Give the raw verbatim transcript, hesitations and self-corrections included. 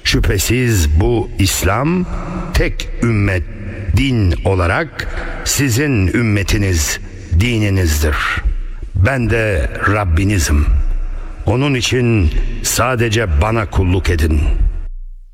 Şüphesiz bu İslam tek ümmet din olarak sizin ümmetiniz, dininizdir. Ben de Rabbinizim. Onun için sadece bana kulluk edin.